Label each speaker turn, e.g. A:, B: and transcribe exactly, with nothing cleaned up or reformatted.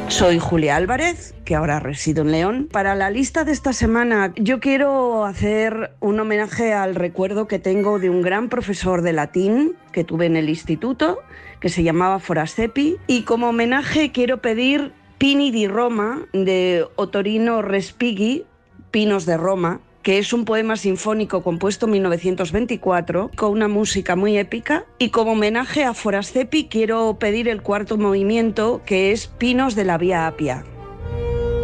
A: Soy Julia Álvarez, que ahora resido en León. Para la lista de esta semana yo quiero hacer un homenaje al recuerdo que tengo de un gran profesor de latín que tuve en el instituto, que se llamaba Forassepi, y como homenaje quiero pedir Pini di Roma de Ottorino Respighi, Pinos de Roma, que es un poema sinfónico compuesto en mil novecientos veinticuatro con una música muy épica. Y como homenaje a Forassepi quiero pedir el cuarto movimiento, que es Pinos de la Vía Apia.